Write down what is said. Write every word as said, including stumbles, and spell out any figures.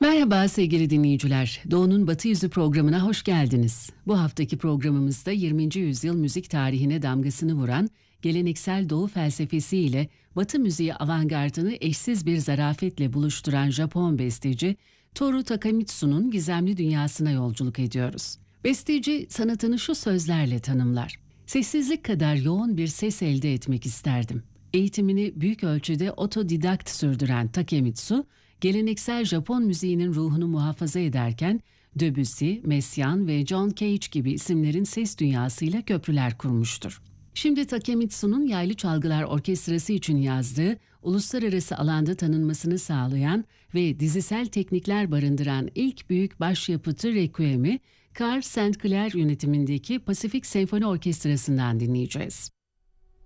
Merhaba sevgili dinleyiciler. Doğu'nun Batı Yüzü programına hoş geldiniz. Bu haftaki programımızda yirminci yüzyıl müzik tarihine damgasını vuran geleneksel Doğu felsefesi ile Batı müziği avantgardını eşsiz bir zarafetle buluşturan Japon besteci Toru Takemitsu'nun gizemli dünyasına yolculuk ediyoruz. Besteci sanatını şu sözlerle tanımlar: "Sessizlik kadar yoğun bir ses elde etmek isterdim." Eğitimini büyük ölçüde otodidakt sürdüren Takemitsu, geleneksel Japon müziğinin ruhunu muhafaza ederken Debussy, Messiaen ve John Cage gibi isimlerin ses dünyasıyla köprüler kurmuştur. Şimdi Takemitsu'nun Yaylı Çalgılar Orkestrası için yazdığı, uluslararası alanda tanınmasını sağlayan ve dizisel teknikler barındıran ilk büyük başyapıtı Requiem'i, Carl Saint Clair yönetimindeki Pasifik Senfoni Orkestrası'ndan dinleyeceğiz.